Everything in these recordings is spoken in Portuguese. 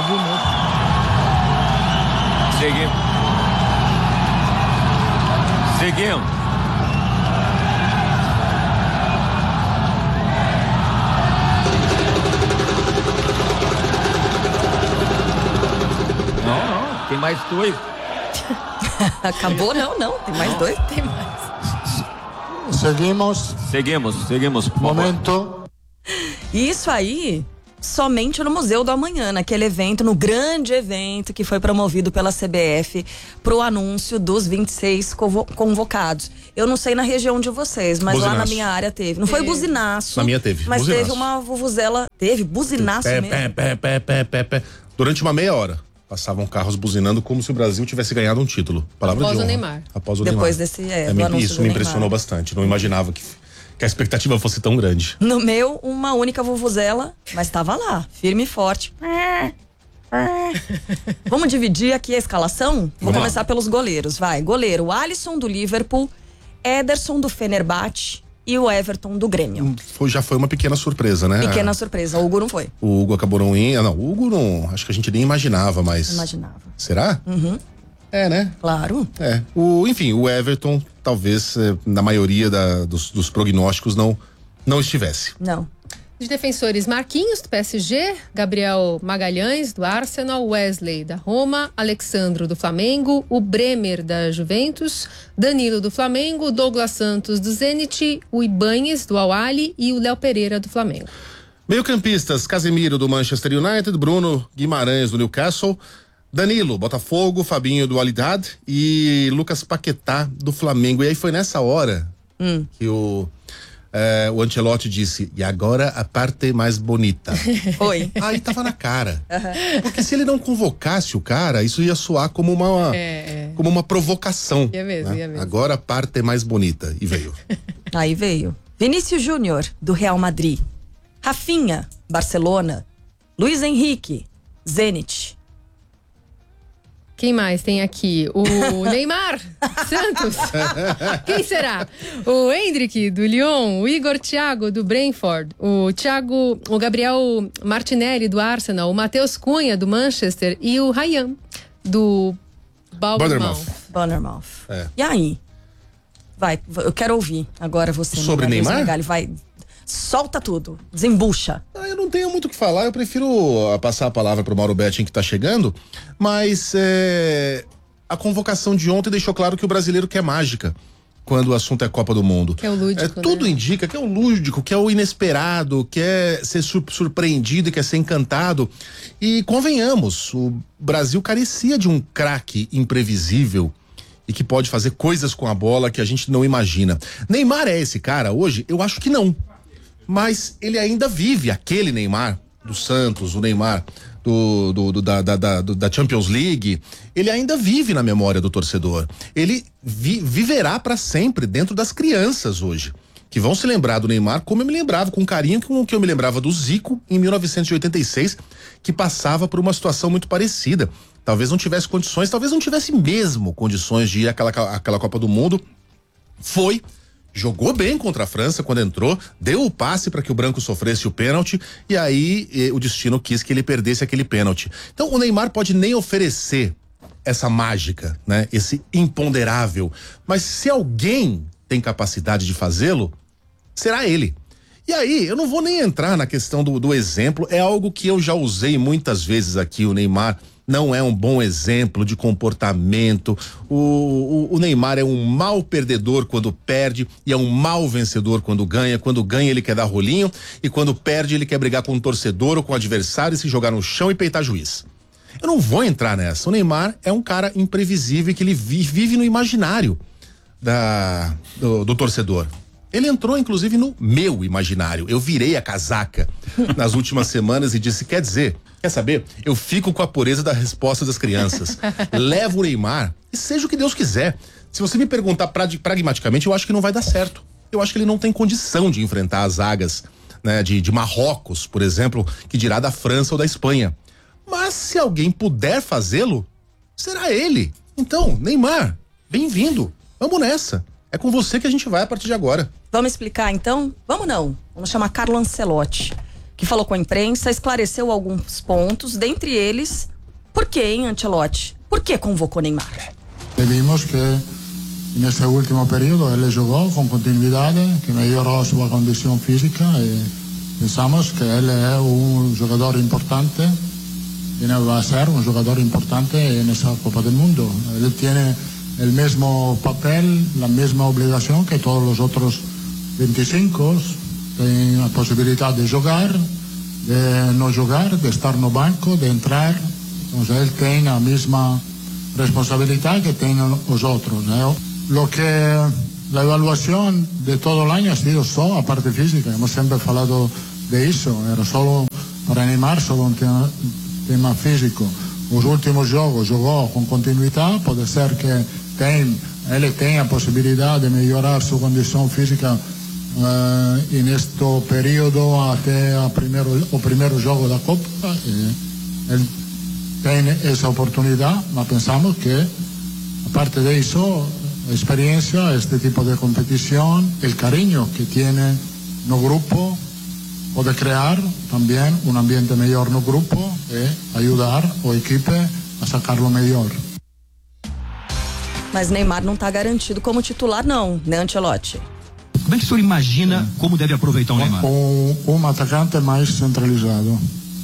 viu muito. Seguimos. Não, tem mais 2. Acabou? Não, tem mais 2. Tem mais. Seguimos. Momento. Isso aí, somente no Museu do Amanhã, naquele evento, no grande evento que foi promovido pela CBF pro anúncio dos 26 convocados. Eu não sei na região de vocês, mas Buzinaço. lá na minha área teve. Não foi buzinaço. Na minha teve. Mas Buzinaço. teve uma vuvuzela. Teve buzinaço mesmo. Pé. Durante uma meia hora. Passavam carros buzinando como se o Brasil tivesse ganhado um título. Palavra Após de honra. o Neymar. Após o Depois Neymar. desse, do anúncio isso do me Neymar. impressionou bastante. Não imaginava que a expectativa fosse tão grande. No meu, uma única vuvuzela, mas tava lá, firme e forte. Vamos dividir aqui a escalação? Vou começar pelos goleiros, vai. Goleiro, Alisson do Liverpool, Ederson do Fenerbahçe e o Everton do Grêmio. Já foi uma pequena surpresa, né? Pequena surpresa, o Hugo não foi. O Hugo acabou não indo. Não, o Hugo não. Acho que a gente nem imaginava, mas. Imaginava. Será? Uhum. É, né? Claro. É. Enfim, o Everton, talvez, na maioria dos prognósticos, não estivesse. Não. De defensores, Marquinhos, do PSG, Gabriel Magalhães, do Arsenal, Wesley, da Roma, Alexandro, do Flamengo, o Bremer, da Juventus, Danilo, do Flamengo, Douglas Santos, do Zenit, o Ibañez, do Al-Ahly e o Léo Pereira, do Flamengo. Meio-campistas, Casemiro, do Manchester United, Bruno Guimarães, do Newcastle, Danilo, Botafogo, Fabinho, do Al-Ittihad e Lucas Paquetá, do Flamengo. E aí foi nessa hora que o Ancelotti disse, e agora a parte mais bonita. Foi. Aí tava na cara. Porque se ele não convocasse o cara, isso ia soar como uma provocação. Ia mesmo, né? ia mesmo. Agora a parte mais bonita. E veio. Aí veio. Vinícius Júnior, do Real Madrid. Rafinha, Barcelona. Luiz Henrique, Zenit. Quem mais tem aqui? O Neymar, Santos. Quem será? O Endrick, do Lyon. O Igor Thiago, do Brentford. O Gabriel Martinelli, do Arsenal. O Matheus Cunha, do Manchester. E o Ryan, do Bournemouth. É. E aí? Vai, eu quero ouvir agora você. Sobre Neymar? Megali, vai, solta tudo, desembucha. Eu não tenho muito o que falar, eu prefiro passar a palavra pro Mauro Betting que tá chegando, mas a convocação de ontem deixou claro que o brasileiro quer mágica quando o assunto é Copa do Mundo. Que é o lúdico, tudo né? indica que é o lúdico, que é o inesperado, que é ser surpreendido, que é ser encantado. E convenhamos, o Brasil carecia de um craque imprevisível e que pode fazer coisas com a bola que a gente não imagina. Neymar é esse cara hoje? Eu acho que não. Mas ele ainda vive aquele Neymar do Santos, o Neymar da Champions League. Ele ainda vive na memória do torcedor. Ele viverá para sempre dentro das crianças hoje, que vão se lembrar do Neymar como eu me lembrava, com carinho com o que eu me lembrava do Zico em 1986, que passava por uma situação muito parecida. Talvez não tivesse condições, talvez não tivesse mesmo condições de ir àquela Copa do Mundo. Jogou bem contra a França quando entrou, deu o passe para que o branco sofresse o pênalti e aí o destino quis que ele perdesse aquele pênalti. Então o Neymar pode nem oferecer essa mágica, né? Esse imponderável, mas se alguém tem capacidade de fazê-lo, será ele. E aí, eu não vou nem entrar na questão do exemplo, é algo que eu já usei muitas vezes aqui. O Neymar não é um bom exemplo de comportamento. O Neymar é um mau perdedor quando perde e é um mau vencedor quando ganha. Quando ganha, ele quer dar rolinho e quando perde, ele quer brigar com o torcedor ou com o adversário e se jogar no chão e peitar juiz. Eu não vou entrar nessa. O Neymar é um cara imprevisível que ele vive no imaginário do torcedor. Ele entrou, inclusive, no meu imaginário. Eu virei a casaca nas últimas semanas e disse, quer saber? Eu fico com a pureza da resposta das crianças. Levo o Neymar e seja o que Deus quiser. Se você me perguntar pragmaticamente, eu acho que não vai dar certo. Eu acho que ele não tem condição de enfrentar as zagas, né, de Marrocos, por exemplo, que dirá da França ou da Espanha. Mas se alguém puder fazê-lo, será ele. Então, Neymar, bem-vindo. Vamos nessa. É com você que a gente vai a partir de agora. Vamos explicar então? Vamos não. Vamos chamar Carlo Ancelotti. que falou com a imprensa, esclareceu alguns pontos, dentre eles, por que, hein, Ancelotti? Por que convocou Neymar? Vimos que nesse último período ele jogou com continuidade, que melhorou sua condição física e pensamos que ele é um jogador importante e vai ser um jogador importante nessa Copa do Mundo. Ele tem o mesmo papel, a mesma obrigação que todos os outros 25, tem a possibilidade de jogar, de não jogar, de estar no banco, de entrar. Então ele tem a mesma responsabilidade que tem os outros, né? Lo que a avaliação de todo o ano ha sido só a parte física, hemos sempre falado de isso, era só para Neymar, só um tema físico. Os últimos jogos jogou com continuidade, pode ser que ele tenha a possibilidade de melhorar sua condição física neste período até o primeiro jogo da Copa. Ele tem essa oportunidade, mas pensamos que, a parte disso, a experiência, este tipo de competição, o carinho que tem no grupo, pode criar também um ambiente melhor no grupo e ajudar a equipe a sacar o melhor. Mas Neymar não está garantido como titular não, né, Ancelotti? Como é que o senhor imagina como deve aproveitar o Neymar? Um atacante mais centralizado.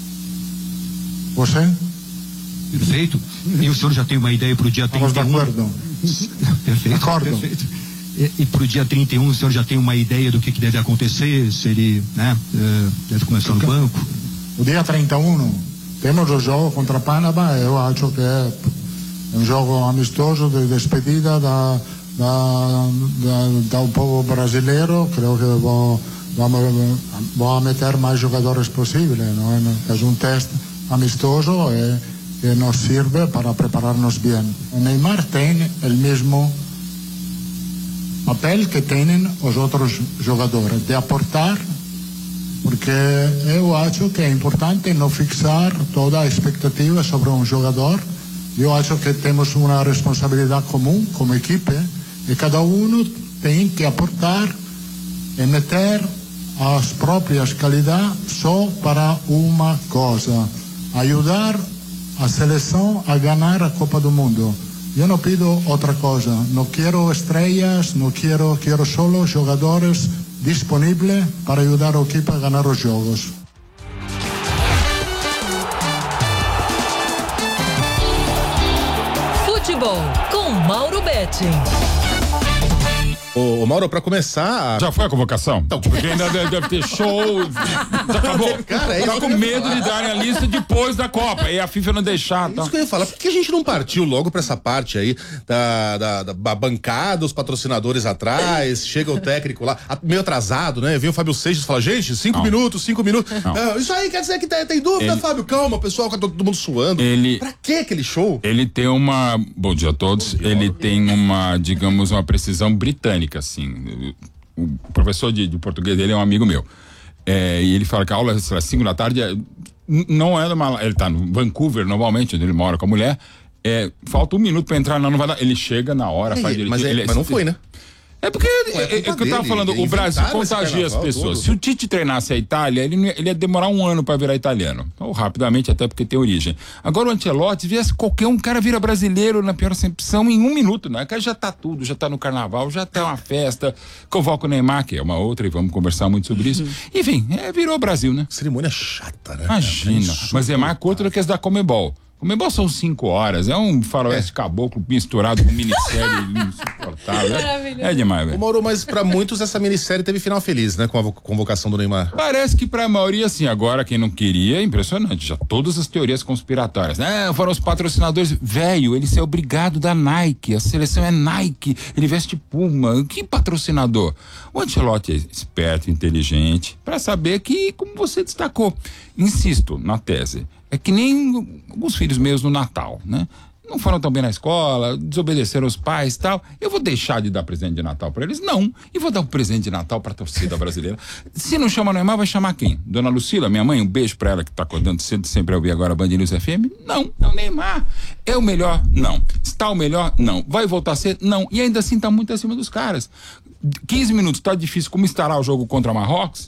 Você? Perfeito. E o senhor já tem uma ideia para o dia 31? Estamos de acordo. Perfeito. Acordo. Perfeito. E para o dia 31 o senhor já tem uma ideia do que deve acontecer? Se ele deve começar no banco? O dia 31 temos o jogo contra Panamá. Eu acho que é um jogo amistoso de despedida do povo brasileiro. Creio que vou meter mais jogadores possíveis, não é? É um teste amistoso que nos sirve para preparar-nos bem. O Neymar tem o mesmo papel que têm os outros jogadores, de aportar, porque eu acho que é importante não fixar toda a expectativa sobre um jogador. Eu acho que temos uma responsabilidade comum como equipe e cada um tem que aportar e meter as próprias qualidades só para uma coisa: ajudar a seleção a ganhar a Copa do Mundo. Eu não pido outra coisa, não quero estrelas, não quero só jogadores disponíveis para ajudar a equipe a ganhar os jogos. Futebol com Mauro Betting. Ô Mauro, pra começar... Já foi a convocação? Então, porque ainda deve ter show. Já acabou. Cara, tá com medo de darem a lista depois da Copa. E a FIFA não deixar. Tá? Isso que eu ia falar. Por que a gente não partiu logo pra essa parte aí da bancada, os patrocinadores atrás, chega o técnico lá, meio atrasado, né? Vem o Fábio Seixas e fala, gente, 5 minutos. Isso aí quer dizer que tem dúvida, Fábio? Calma, pessoal, todo mundo suando. Pra que aquele show? Ele tem uma... Bom dia a todos. Ele tem uma, digamos, uma precisão britânica, assim. O professor de português dele é um amigo meu. E ele fala que a aula às 5 da tarde não é uma... Ele tá no Vancouver, normalmente, onde ele mora com a mulher. Falta 1 minuto pra entrar, não vai dar. Ele chega na hora, faz direitinho. Mas não foi, né? É porque, que eu tava falando, o Brasil contagia as pessoas. Se o Tite treinasse a Itália, ele ia demorar 1 ano para virar italiano. Ou rapidamente, até porque tem origem. Agora o Ancelotti, viesse qualquer um cara vira brasileiro, na pior acepção, em 1 minuto, né? O cara já tá tudo, já tá no carnaval, já tá uma festa, convoca o Neymar, que é uma outra, e vamos conversar muito sobre isso. Enfim, virou Brasil, né? Cerimônia chata, né? Imagina, mas é mais curta do que as da Comebol. Comebol são 5 horas, é um faroeste caboclo misturado com minissérie insuportável. É demais, velho. Ô Mauro, mas pra muitos essa minissérie teve final feliz, né? Com a convocação do Neymar. Parece que pra maioria, sim. Agora, quem não queria, é impressionante. Já todas as teorias conspiratórias. Foram os patrocinadores. Velho, ele é obrigado da Nike. A seleção é Nike. Ele veste Puma. Que patrocinador? O Ancelotti é esperto, inteligente, pra saber que, como você destacou, insisto na tese, é que nem alguns filhos meus no Natal, né? Não foram tão bem na escola, desobedeceram os pais e tal. Eu vou deixar de dar presente de Natal pra eles? Não. E vou dar um presente de Natal pra torcida brasileira. Se não chama Neymar, vai chamar quem? Dona Lucila, minha mãe? Um beijo pra ela que tá acordando cedo, sempre a ouvir agora a Band News FM? Não. É o Neymar. É o melhor? Não. Está o melhor? Não. Vai voltar a ser? Não. E ainda assim tá muito acima dos caras. 15 minutos, tá difícil. Como estará o jogo contra Marrocos?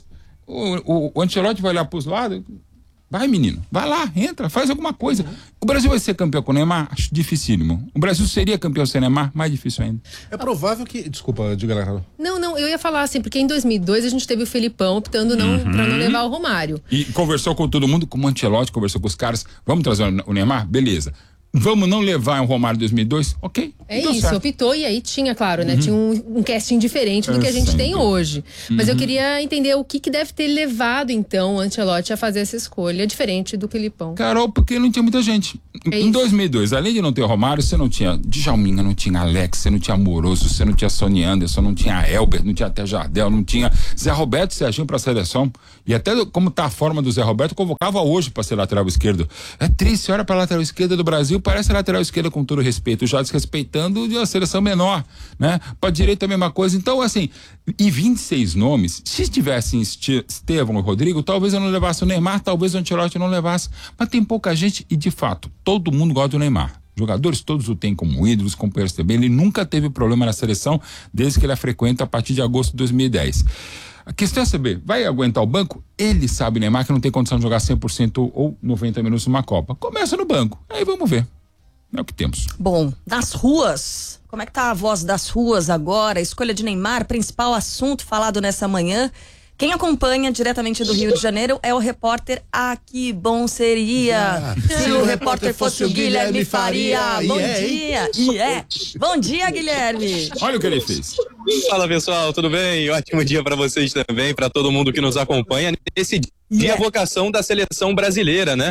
O Ancelotti vai olhar pros lados. Vai, menino, vai lá, entra, faz alguma coisa. O Brasil vai ser campeão com o Neymar? Acho dificílimo. O Brasil seria campeão sem Neymar? Mais difícil ainda. É provável que... Desculpa, diga lá. Não, eu ia falar assim, porque em 2002 a gente teve o Felipão optando pra não levar o Romário. E conversou com todo mundo, como o Ancelotti conversou com os caras. Vamos trazer o Neymar? Beleza. Vamos não levar o Romário em 2002? Ok. É isso, certo. Optou e aí tinha, claro, né? Tinha um casting diferente do que a gente tem hoje. Mas eu queria entender o que deve ter levado, então, o Ancelotti a fazer essa escolha diferente do Felipão. Carol, porque não tinha muita gente. Em 2002, além de não ter o Romário, você não tinha Djalminha, não tinha Alex, você não tinha Amoroso, você não tinha Sony Anderson, não tinha Elber, não tinha até Jardel, não tinha Zé Roberto e Serginho pra seleção. E até como tá a forma do Zé Roberto, convocava hoje pra ser lateral esquerdo. É triste, olha pra lateral esquerda do Brasil, parece lateral esquerda com todo respeito, já desrespeitando de uma seleção menor, né? Pra direita a mesma coisa. Então, assim, e 26 nomes, se tivessem Estevão e Rodrigo, talvez eu não levasse o Neymar, talvez o Ancelotti não levasse. Mas tem pouca gente e, de fato, todo mundo gosta do Neymar. Jogadores todos o têm como ídolos, companheiros também. Ele nunca teve problema na seleção desde que ele a frequenta a partir de agosto de 2010. A questão é saber, vai aguentar o banco? Ele sabe, Neymar, que não tem condição de jogar 100% ou 90 minutos numa Copa. Começa no banco, aí vamos ver. É o que temos. Bom, das ruas, como é que tá a voz das ruas agora? A escolha de Neymar, principal assunto falado nessa manhã. Quem acompanha diretamente do Rio de Janeiro é o repórter Que Bom Seria. Se o repórter fosse o Guilherme Faria. Bom dia. Bom dia, Guilherme. Olha o que ele fez. Fala, pessoal, tudo bem? Ótimo dia para vocês também, para todo mundo que nos acompanha nesse dia, a vocação da seleção brasileira, né?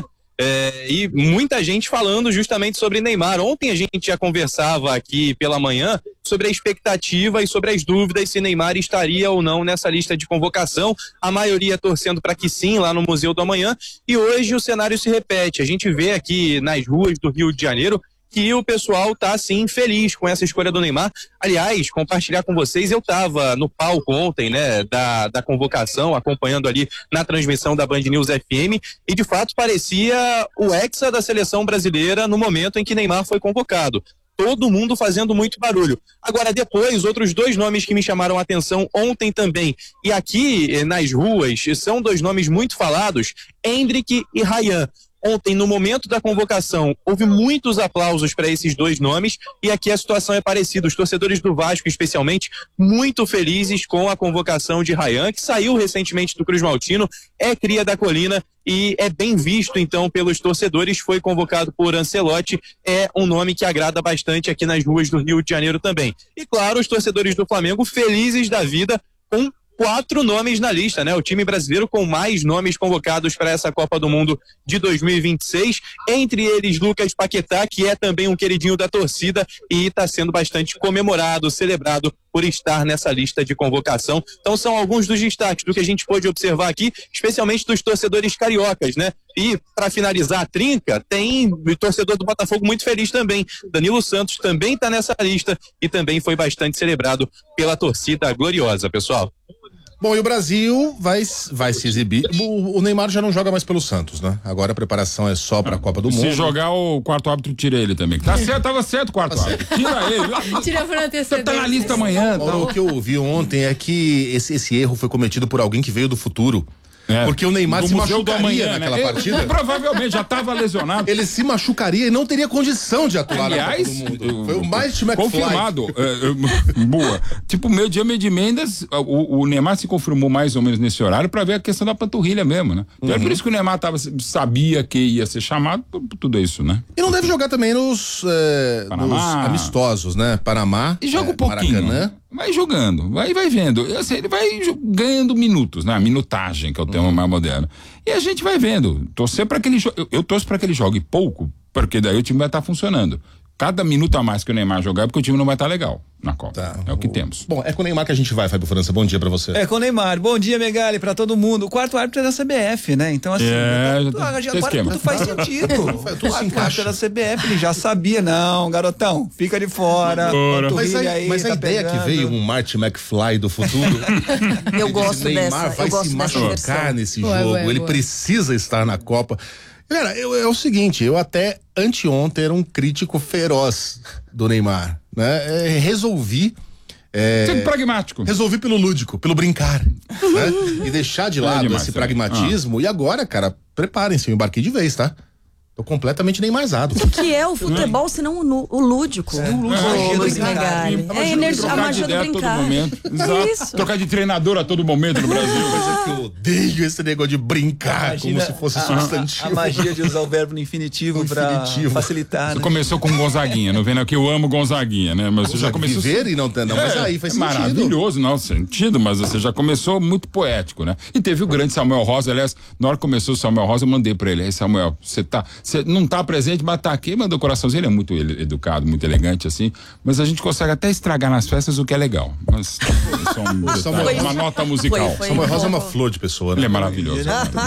E muita gente falando justamente sobre Neymar. Ontem a gente já conversava aqui pela manhã sobre a expectativa e sobre as dúvidas se Neymar estaria ou não nessa lista de convocação. A maioria torcendo para que sim, lá no Museu do Amanhã. E hoje o cenário se repete. A gente vê aqui nas ruas do Rio de Janeiro que o pessoal tá, assim, feliz com essa escolha do Neymar. Aliás, compartilhar com vocês, eu tava no palco ontem, né, da convocação, acompanhando ali na transmissão da Band News FM, e de fato parecia o hexa da seleção brasileira no momento em que Neymar foi convocado. Todo mundo fazendo muito barulho. Agora, depois, outros dois nomes que me chamaram a atenção ontem também, e aqui nas ruas, são dois nomes muito falados, Endrick e Ryan. Ontem, no momento da convocação, houve muitos aplausos para esses dois nomes, e aqui a situação é parecida. Os torcedores do Vasco, especialmente, muito felizes com a convocação de Ryan, que saiu recentemente do Cruz Maltino, é cria da Colina e é bem visto, então, pelos torcedores. Foi convocado por Ancelotti, é um nome que agrada bastante aqui nas ruas do Rio de Janeiro também. E, claro, os torcedores do Flamengo felizes da vida com 4 nomes na lista, né? O time brasileiro com mais nomes convocados para essa Copa do Mundo de 2026, entre eles Lucas Paquetá, que é também um queridinho da torcida e está sendo bastante comemorado, celebrado por estar nessa lista de convocação. Então são alguns dos destaques do que a gente pôde observar aqui, especialmente dos torcedores cariocas, né? E para finalizar a trinca, tem o torcedor do Botafogo muito feliz também. Danilo Santos também está nessa lista e também foi bastante celebrado pela torcida gloriosa, pessoal. Bom, e o Brasil vai se exibir. O Neymar já não joga mais pelo Santos, né? Agora a preparação é só pra Copa do Mundo. Se jogar, o quarto árbitro tira ele também. Tá certo, tava certo o quarto árbitro. Tira ele. Tira por antecedência. Tá na lista amanhã. Tá? O que eu ouvi ontem é que esse erro foi cometido por alguém que veio do futuro. Porque o Neymar se machucaria naquela partida. Provavelmente já estava lesionado. Ele se machucaria e não teria condição de atuar na Copa do Mundo. Foi o mais confirmado. Boa. Tipo, meio dia, meio de Mendes, o Neymar se confirmou mais ou menos nesse horário para ver a questão da panturrilha mesmo, né? Então é por isso que o Neymar sabia que ia ser chamado por tudo isso, né? E não deve jogar também nos amistosos, né? Panamá. E joga um pouquinho. Maracanã. Vai jogando, vai vendo. Assim, ele vai ganhando minutos, né? A minutagem, que é o termo mais moderno. E a gente vai vendo. Torcer para que ele jogue. Eu torço para que ele jogue pouco, porque daí o time vai estar funcionando. Cada minuto a mais que o Neymar jogar é porque o time não vai estar legal na Copa. Tá. É o que temos. Bom, é com o Neymar que a gente vai, Fábio França. Bom dia pra você. É com o Neymar. Bom dia, Megali, pra todo mundo. O quarto árbitro é da CBF, né? Então, assim, agora tudo faz sentido. O quarto árbitro é da CBF, ele já sabia. Não, garotão, fica de fora. Mas a ideia que veio um Marty McFly do futuro. Eu gosto dessa. Neymar vai se machucar nesse jogo. Ele precisa estar na Copa. Galera, é o seguinte, eu até anteontem era um crítico feroz do Neymar, né? Resolvi Sendo pragmático. Resolvi pelo lúdico, pelo brincar, né? E deixar de lado esse pragmatismo. E agora, cara, preparem-se, eu embarquei de vez, tá? Tô completamente neymarzado. O que é o futebol, senão o lúdico? Luiz Megali. É a magia do brincar. Todo momento. Exato. Trocar de treinador a todo momento no Brasil. Coisa que eu odeio esse negócio de brincar. Imagina, como se fosse substantivo. A magia de usar o verbo no infinitivo pra facilitar. Você começou com Gonzaguinha, não vendo que eu amo Gonzaguinha, né? Mas você já começou. Viver e não, mas aí faz sentido. Maravilhoso, não, sentido, mas você já começou muito poético, né? E teve o grande Samuel Rosa, aliás, na hora que começou o Samuel Rosa, eu mandei pra ele: Samuel, você não tá presente, mas tá aqui, mandou o coraçãozinho. Ele é muito educado, muito elegante, assim. Mas a gente consegue até estragar nas festas o que é legal. Mas uma nota musical. Samuel Rosa é uma flor de pessoa, né? Ele é maravilhoso.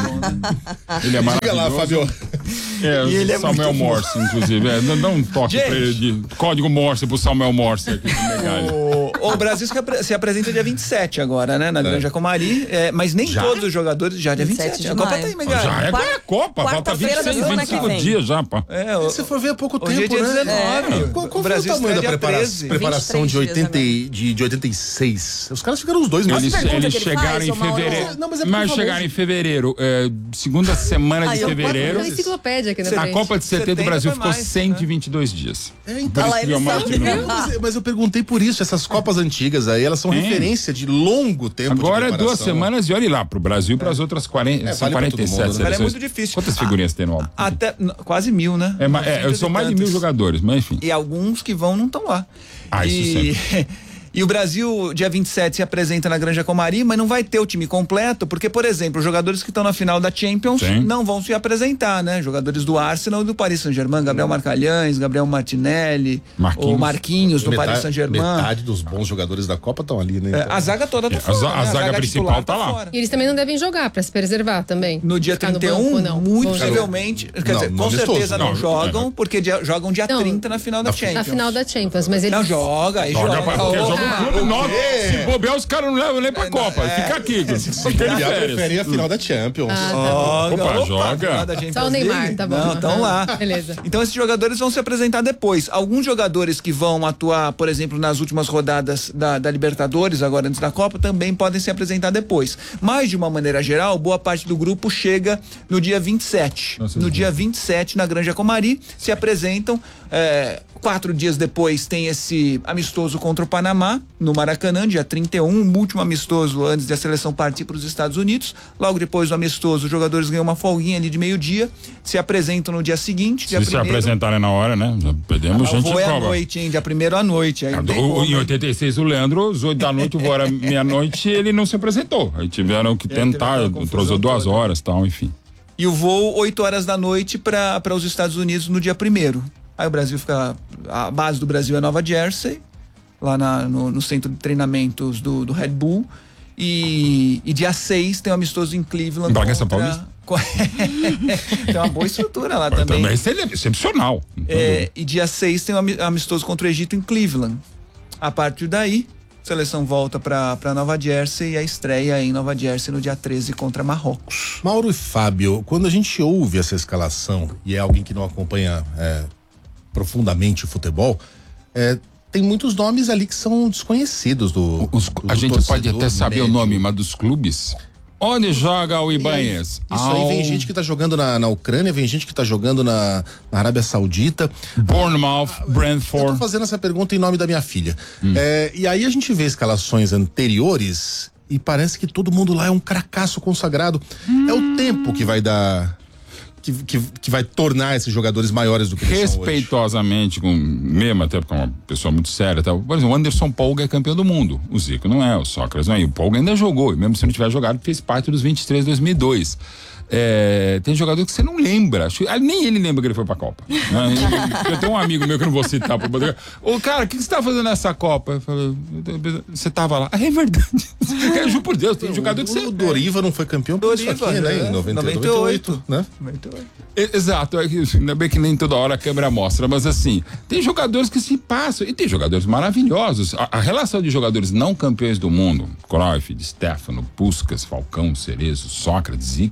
Ele é maravilhoso. Diga lá, Fábio. Ele é Samuel Morse, inclusive. Dá um toque pra ele de código Morse pro Samuel Morse aqui. O Brasil se apresenta dia 27 agora, né? Na Granja Comari. Mas nem todos os jogadores já dia 27. A Copa tá aí, Megali. Já é a Copa. Falta 26, 25 dias já, pá. Se for ver há pouco tempo, hoje é dia 19. Qual foi o tamanho da preparação de 86? Os caras ficaram uns 2 meses. Eles chegaram em fevereiro. Mas chegaram em fevereiro. Segunda semana de fevereiro. Enciclopédia aqui na frente. A Copa de 70 do Brasil ficou 122 dias. Então, mas eu perguntei por isso. Essas Copas antigas aí, elas são referência de longo tempo. Agora é 2 semanas e olhe lá, pro Brasil e para as outras 40, são 47 seleções. É muito difícil. Quantas figurinhas tem no álbum? Até quase 1000, né? São mais de 1000 jogadores, mas enfim. E alguns que vão não estão lá. Isso sempre. E o Brasil, dia 27, se apresenta na Granja Comari, mas não vai ter o time completo, porque, por exemplo, os jogadores que estão na final da Champions não vão se apresentar, né? Jogadores do Arsenal e do Paris Saint-Germain, Gabriel Marcalhães, Gabriel Martinelli, o Marquinhos do Paris Saint-Germain. Metade dos bons jogadores da Copa estão ali, né? Então. A zaga toda tá fora. A zaga principal tá lá. E eles também não devem jogar pra se preservar também. No dia 31, muito possivelmente, quer dizer, com certeza não jogam, porque jogam dia 30 na final da Champions. Na final da Champions, mas eles... Não, joga. Se bobear, os caras não levam nem pra Copa. Fica aqui. Preferem a final da Champions. Joga. Só o Neymar, tá bom. Não, estão lá. Beleza. Então esses jogadores vão se apresentar depois. Alguns jogadores que vão atuar, por exemplo, nas últimas rodadas da Libertadores, agora antes da Copa, também podem se apresentar depois. Mas, de uma maneira geral, boa parte do grupo chega no dia 27. No dia 27, na Granja Comari, se apresentam. 4 dias depois tem esse amistoso contra o Panamá, no Maracanã, dia 31, o último amistoso antes da seleção partir para os Estados Unidos. Logo depois do amistoso, os jogadores ganham uma folguinha ali de meio-dia, se apresentam no dia seguinte, dia 1º. Se apresentarem na hora, né? Já perdemos gente de Prova. Copa. À noite, hein? Dia 1º à noite. Aí em 86, o Leandro, às 8 da noite, o voo era meia-noite, ele não se apresentou. Aí tiveram que tentar, atrasou 2 horas e tal, enfim. E o voo, 8 horas da noite para os Estados Unidos no dia 1º. Aí o Brasil fica... A base do Brasil é Nova Jersey, lá no centro de treinamentos do Red Bull. E dia 6 tem um amistoso em Cleveland. Bragança Paulista? Tem uma boa estrutura lá também. Mas é excepcional. E dia 6 tem um amistoso contra o Egito em Cleveland. A partir daí, a seleção volta para Nova Jersey e a estreia em Nova Jersey no dia 13 contra Marrocos. Mauro e Fábio, quando a gente ouve essa escalação, e é alguém que não acompanha profundamente o futebol, tem muitos nomes ali que são desconhecidos a gente pode até saber o nome, mas dos clubes. Onde joga o Ibanez? Isso aí vem gente que tá jogando na Ucrânia, vem gente que tá jogando na Arábia Saudita. Bournemouth, Brentford. Eu tô fazendo essa pergunta em nome da minha filha. E aí a gente vê escalações anteriores e parece que todo mundo lá é um cracaço consagrado. É o tempo que vai dar... Que vai tornar esses jogadores maiores do que eles são hoje. Respeitosamente, mesmo até porque é uma pessoa muito séria, tá? Por exemplo, o Anderson Polga é campeão do mundo, o Zico não é, o Sócrates não é, e o Polga ainda jogou, e mesmo se não tiver jogado, fez parte dos 23 de 2002. Tem jogador que você não lembra, nem ele lembra que ele foi pra Copa, né? Eu tenho um amigo meu que eu não vou citar, cara, o que você tá fazendo nessa Copa? Eu falei, você tava lá. É verdade. Eu juro por Deus, tem jogador que você... O Doriva não foi campeão por isso aqui, né? Em 98, né? 98. Exato, ainda bem que nem toda hora a câmera mostra, mas assim, tem jogadores que se passam, e tem jogadores maravilhosos. A relação de jogadores não campeões do mundo, Cruyff, Di Stefano, Puskás, Falcão, Cerezo, Sócrates, Zico,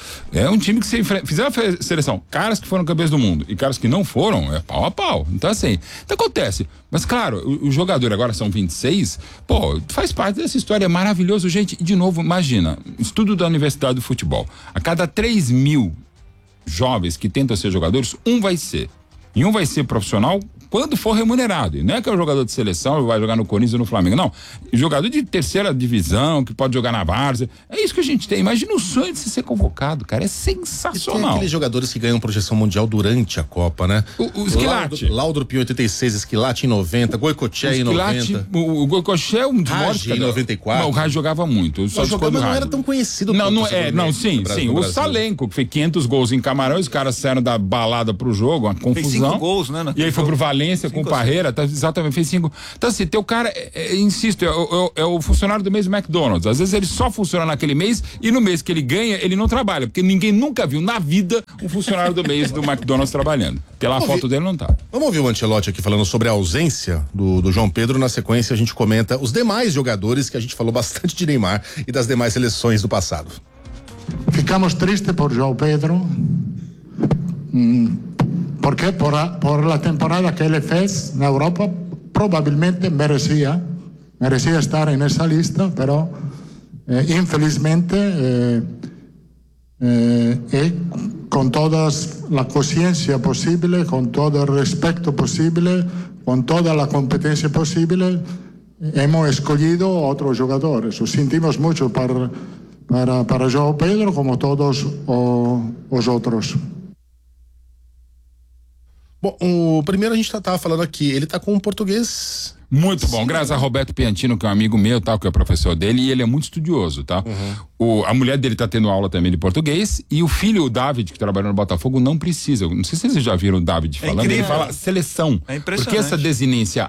É um time que se fizer a seleção, caras que foram campeões do mundo e caras que não foram, é pau a pau. Então assim, acontece. Mas claro, o jogador agora são 26, faz parte dessa história, é maravilhoso, gente. E de novo, imagina, estudo da Universidade do Futebol. A cada 3.000 jovens que tentam ser jogadores, um vai ser. E um vai ser profissional quando for remunerado. E não é que é um jogador de seleção e vai jogar no Corinthians ou no Flamengo. Não. Jogador de terceira divisão, que pode jogar na várzea. É isso que a gente tem. Imagina o sonho de ser convocado, cara. É sensacional. E tem aqueles jogadores que ganham projeção mundial durante a Copa, né? O Esquilate. Laudrup em 86, Esquilate em 90, Goicoechea em 90. O Goicoechea é um dos Raj em 94. Não, o Raj jogava muito. Mas não era tão conhecido. Sim. O Salenco, que fez 500 gols em Camarões, os caras saíram da balada pro jogo, uma confusão. Fez 5 gols, né? E aí foi pro Valência com o Parreira, exatamente, fez 5. Então assim, teu cara, insisto, é o funcionário do mês do McDonald's. Às vezes ele só funciona naquele mês e no mês que ele ganha, ele não trabalha, porque ninguém nunca viu na vida um funcionário do mês do McDonald's trabalhando. Pela foto dele não tá. Vamos ouvir o Ancelotti aqui falando sobre a ausência do João Pedro. Na sequência a gente comenta os demais jogadores, que a gente falou bastante de Neymar e das demais seleções do passado. Ficamos tristes por João Pedro. Porque por la temporada que ele fez na Europa, provavelmente merecía estar en esa lista, pero infelizmente con toda la conciencia posible, con todo el respeto posible, con toda la competencia posible, hemos escogido otros jugadores. Lo sentimos mucho para João Pedro, como todos os outros. Bom, o primeiro a gente tava falando aqui, ele tá com um português... Muito bom, graças a Roberto Piantino, que é um amigo meu, tá, que é professor dele, e ele é muito estudioso, tá? A mulher dele tá tendo aula também de português, e o filho, o David, que trabalha no Botafogo, não precisa. Não sei se vocês já viram o David falando, ele fala seleção. É impressionante. Porque essa desinência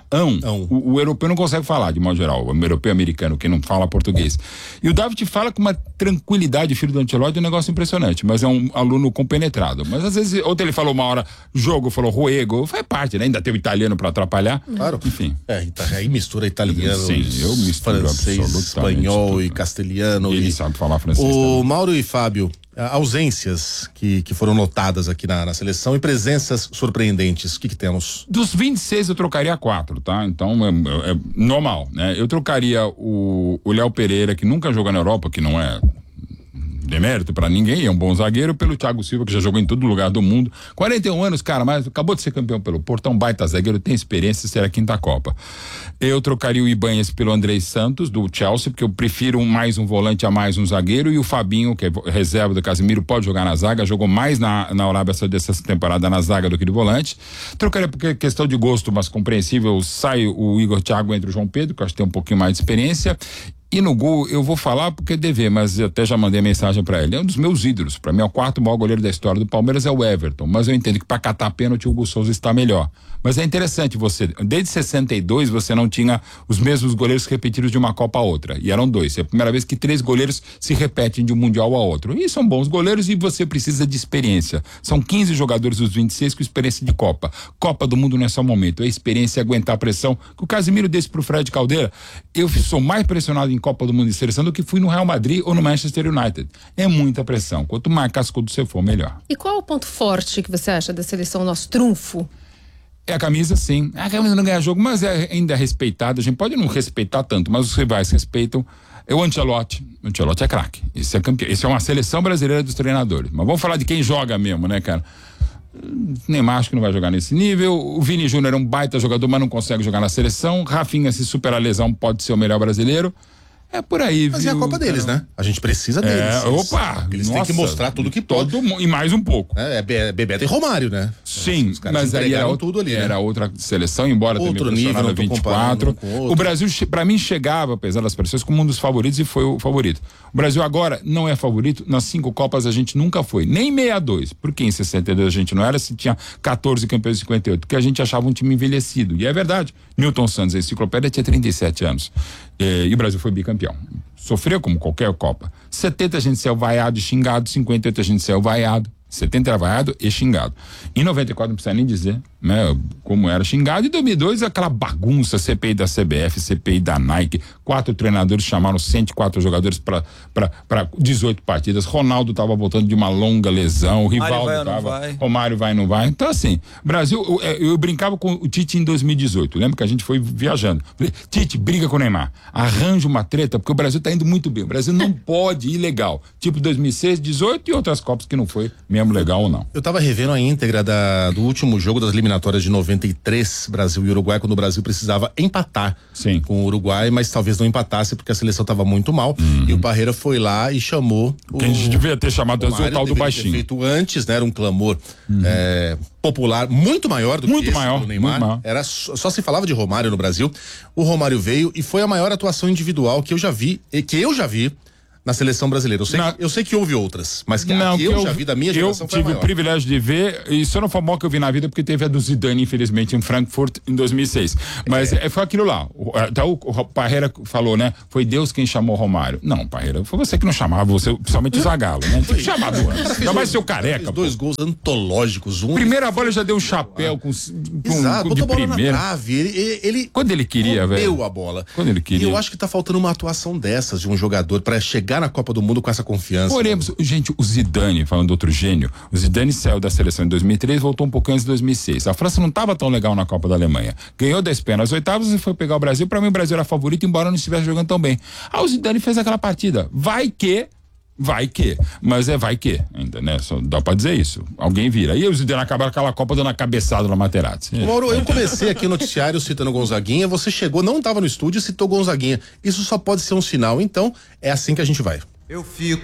o europeu não consegue falar, de modo geral, o europeu americano, que não fala português. E o David fala com uma tranquilidade, filho do Ancelotti, é um negócio impressionante, mas é um aluno compenetrado. Mas às vezes, ontem ele falou uma hora, jogo, falou ruego, faz parte, né? Ainda tem o italiano pra atrapalhar. Claro. Enfim. Aí mistura italiano, eu misturo francês, espanhol e castelhano. Ele sabe falar francês. Mauro e Fábio, ausências que foram notadas aqui na seleção e presenças surpreendentes, o que temos? Dos 26 eu trocaria 4, tá? Então é normal, né? Eu trocaria o Léo Pereira, que nunca jogou na Europa, que não é demérito pra ninguém, é um bom zagueiro, pelo Thiago Silva, que já jogou em todo lugar do mundo. 41 anos, cara, mas acabou de ser campeão pelo Porto, é um baita zagueiro, tem experiência, será a quinta Copa. Eu trocaria o Ibanez pelo Andrei Santos, do Chelsea, porque eu prefiro mais um volante a mais um zagueiro, e o Fabinho, que é reserva do Casemiro, pode jogar na zaga, jogou mais na Arábia Saudita dessa temporada na zaga do que de volante. Trocaria porque questão de gosto, mas compreensível, sai o Igor Thiago entre o João Pedro, que eu acho que tem um pouquinho mais de experiência. E no gol, eu vou falar porque é dever, mas eu até já mandei mensagem pra ele. É um dos meus ídolos. Pra mim, é o 4º maior goleiro da história do Palmeiras, é o Everton. Mas eu entendo que pra catar pênalti, o Hugo Souza está melhor. Mas é interessante desde 62, você não tinha os mesmos goleiros repetidos de uma Copa a outra. E eram 2. É a primeira vez que 3 goleiros se repetem de um Mundial a outro. E são bons goleiros e você precisa de experiência. São 15 jogadores dos 26 com experiência de Copa. Copa do Mundo não é só momento, é experiência, aguentar a pressão. Que o Casemiro desse pro Fred Caldeira, eu sou mais pressionado em Copa do Mundo de seleção do que fui no Real Madrid ou no Manchester United. É muita pressão. Quanto mais cascudo você for, melhor. E qual é o ponto forte que você acha da seleção, nosso trunfo? É a camisa, sim. A camisa não ganha jogo, mas ainda é respeitada. A gente pode não respeitar tanto, mas os rivais respeitam. É o Ancelotti. O Ancelotti é craque. Esse é campeão. Esse é uma seleção brasileira dos treinadores. Mas vamos falar de quem joga mesmo, né, cara? Neymar acho que não vai jogar nesse nível. O Vini Júnior é um baita jogador, mas não consegue jogar na seleção. Rafinha, se superar a lesão, pode ser o melhor brasileiro. É por aí, mas viu? É a Copa deles, né? A gente precisa deles. Eles têm que mostrar tudo que pode. E mais um pouco. É Bebeto e Romário, né? Sim, mas aí era tudo ali, era outra seleção, embora outro também nível, 24. O Brasil, pra mim, chegava, apesar das pressões, como um dos favoritos e foi o favorito. O Brasil agora não é favorito. Nas 5 Copas a gente nunca foi. Nem 62. Porque em 62 a gente não era, se tinha 14 campeões em 58. Porque a gente achava um time envelhecido. E é verdade. Newton Santos, a enciclopédia, tinha 37 anos. E o Brasil foi bicampeão. Sofreu como qualquer Copa. 70 a gente saiu vaiado e xingado, 58 a gente saiu vaiado. 70 era vaiado e xingado. Em 94 não precisa nem dizer, né, como era xingado. Em 2002 aquela bagunça, CPI da CBF, CPI da Nike, 4 treinadores chamaram 104 jogadores para 18 partidas. Ronaldo tava voltando de uma longa lesão, o Rivaldo tava, Romário vai ou não vai. Então assim, Brasil, eu brincava com o Tite em 2018, lembra que a gente foi viajando. Falei, Tite, briga com o Neymar, arranja uma treta, porque o Brasil tá indo muito bem, o Brasil não pode ir legal, tipo 2006, 18 e outras Copas que não foi mesmo legal ou não. Eu tava revendo a íntegra do último jogo das eliminatórias de 93, Brasil e Uruguai, quando o Brasil precisava empatar com o Uruguai, mas talvez não empatasse porque a seleção tava muito mal, e o Parreira foi lá e chamou quem a gente devia ter chamado o tal do baixinho. Feito antes, né? Era um clamor popular muito maior do que esse do Neymar. Era só se falava de Romário no Brasil. O Romário veio e foi a maior atuação individual que eu já vi na seleção brasileira. Eu sei que houve outras, mas que eu já vi da minha geração foi a maior. Eu tive o privilégio de ver, e isso não foi mal que eu vi na vida, porque teve a do Zidane, infelizmente, em Frankfurt, em 2006. Mas foi aquilo lá. Até o Parreira falou, né? Foi Deus quem chamou Romário. Não, Parreira, foi você que não chamava, principalmente o Zagallo, né? Tinha chamado antes. Ainda mais seu careca. 2 gols antológicos. Primeira bola já deu um chapéu de primeira. Ele quando ele queria, velho. Deu a bola. Quando ele queria. E eu acho que tá faltando uma atuação dessas de um jogador pra chegar na Copa do Mundo com essa confiança. Poremos, gente, o Zidane, falando do outro gênio, o Zidane saiu da seleção em 2003, voltou um pouquinho antes de 2006. A França não estava tão legal na Copa da Alemanha. Ganhou da Espanha nas oitavas e foi pegar o Brasil. Para mim o Brasil era favorito, embora não estivesse jogando tão bem. O Zidane fez aquela partida. Vai que, mas vai que, ainda, né? Só dá pra dizer isso. Alguém vira. E o Zidane acaba aquela Copa dando uma cabeçada na Materazzi. Mauro, eu comecei aqui no noticiário citando Gonzaguinha, você chegou, não estava no estúdio e citou Gonzaguinha. Isso só pode ser um sinal, então é assim que a gente vai. Eu fico